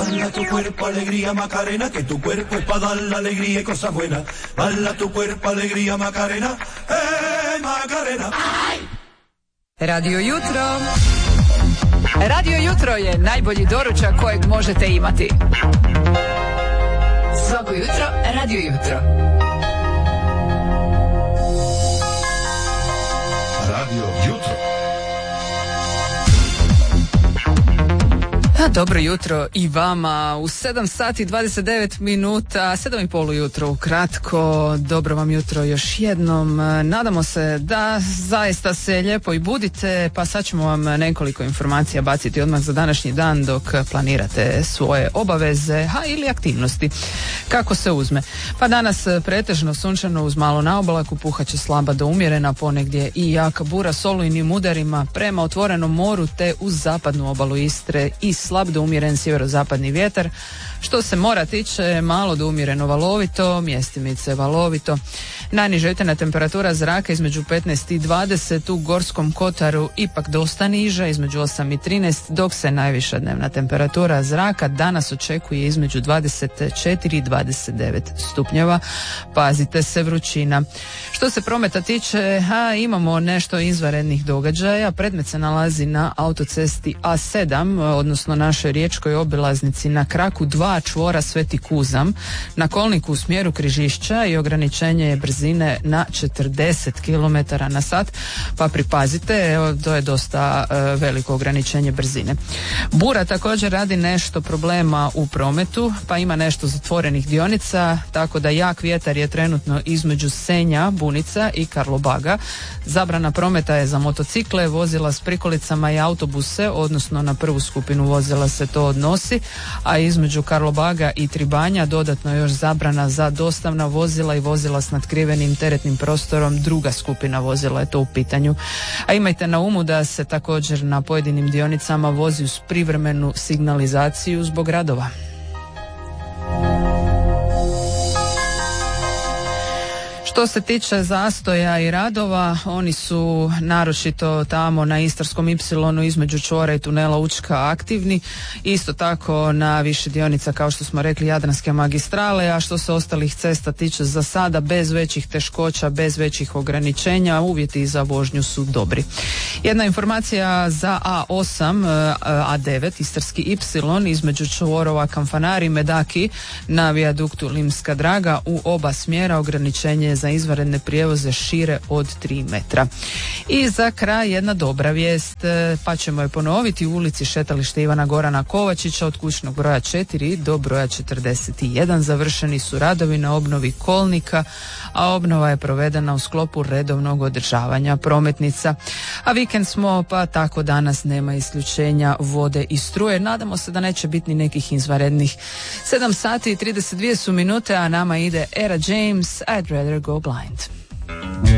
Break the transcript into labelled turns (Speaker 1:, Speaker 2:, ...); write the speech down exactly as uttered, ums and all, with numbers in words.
Speaker 1: Bala tu cuerpo, alegría, Macarena, que tu cuerpo es para dar la alegría y cosas buenas. Bala tu cuerpo, alegría, Macarena, eh, Macarena.
Speaker 2: Radio Jutro. Radio Jutro je najbolji doručak kojeg možete imati. Svako jutro, Radio Jutro.
Speaker 1: Radio Jutro.
Speaker 2: Dobro jutro i vama u sedam sati dvadeset devet minuta, sedam i pol ujutro ukratko. Dobro vam jutro još jednom. Nadamo se da zaista se lijepo i budite, pa sad ćemo vam nekoliko informacija baciti odmah za današnji dan dok planirate svoje obaveze, a ili aktivnosti. Kako se uzme? Pa danas pretežno sunčano uz malo naoblaku, puhaće slaba do umjerena, ponegdje i jaka bura s olujnim udarima prema otvorenom moru te uz zapadnu obalu Istre i slab do umjeren sjeverozapadni vjetar. Što se mora tiče, malo do umjereno valovito, mjestimice valovito. Najniža jutarnja temperatura zraka između petnaest i dvadeset, u Gorskom kotaru ipak dosta niža, između osam i trinaest, dok se najviša dnevna temperatura zraka danas očekuje između dvadeset četiri i dvadeset devet stupnjeva. Pazite se, vrućina. Što se prometa tiče, a, imamo nešto izvanrednih događaja. Predmet se nalazi na autocesti A sedam, odnosno našoj riječkoj obilaznici na kraku dva čvora Sveti Kuzam, na kolniku u smjeru Križišća i ograničenje je brzine na četrdeset kilometara na sat, pa pripazite, evo, to je dosta e, veliko ograničenje brzine. Bura također radi nešto problema u prometu, pa ima nešto zatvorenih dionica, tako da jak vjetar je trenutno između Senja, Bunica i Karlobaga. Zabrana prometa je za motocikle, vozila s prikolicama i autobuse, odnosno na prvu skupinu vozila se to odnosi, a između Karlobaga i Tribanja dodatno još zabrana za dostavna vozila i vozila s natkrivenim teretnim prostorom, druga skupina vozila je to u pitanju. A imajte na umu da se također na pojedinim dionicama vozi uz privremenu signalizaciju zbog radova. Što se tiče zastoja i radova, oni su naročito tamo na Istarskom ipsilonu između čvora i tunela Učka aktivni, isto tako na više dionica kao što smo rekli Jadranske magistrale, a što se ostalih cesta tiče za sada bez većih teškoća, bez većih ograničenja, uvjeti za vožnju su dobri. Jedna informacija za A osam, A devet, Istarski ipsilon između čvorova Kamfanari i Medaki na vijaduktu Limska Draga u oba smjera ograničenje je za izvanredne prijevoze šire od tri metra. I za kraj jedna dobra vijest, pa ćemo je ponoviti. U ulici Šetalište Ivana Gorana Kovačića od kućnog broja četiri do broja četrdeset jedan završeni su radovi na obnovi kolnika, a obnova je provedena u sklopu redovnog održavanja prometnica. A vikend smo, pa tako danas nema isključenja vode i struje. Nadamo se da neće biti ni nekih izvanrednih. sedam sati i trideset dvije su minute, a nama ide Era James, I'd rather go blind.